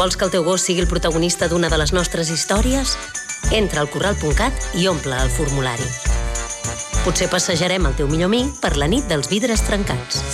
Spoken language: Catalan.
Vols que el teu gos sigui el protagonista d'una de les nostres històries? Entra al corral.cat i omple el formulari. Potser passejarem el teu millor amic per la nit dels vidres trencats.